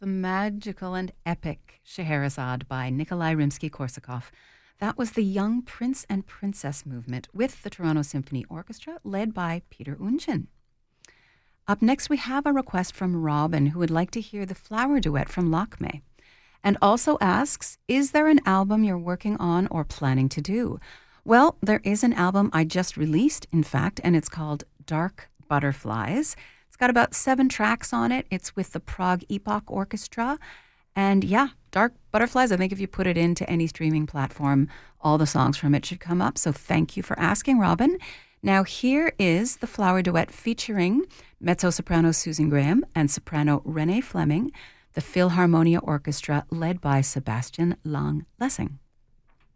magical and epic Scheherazade by Nikolai Rimsky-Korsakov. That was the Young Prince and Princess movement with the Toronto Symphony Orchestra, led by Peter Unchen. Up next, we have a request from Robin, who would like to hear the Flower Duet from Lakme, and also asks, is there an album you're working on or planning to do? Well, there is an album I just released, in fact, and it's called Dark Butterflies. It's got about 7 tracks on it. It's with the Prague Epoch Orchestra. And yeah, Dark Butterflies, I think if you put it into any streaming platform, all the songs from it should come up. So thank you for asking, Robin. Now here is the Flower Duet featuring mezzo-soprano Susan Graham and soprano Renee Fleming, the Philharmonia Orchestra led by Sebastian Lang-Lessing.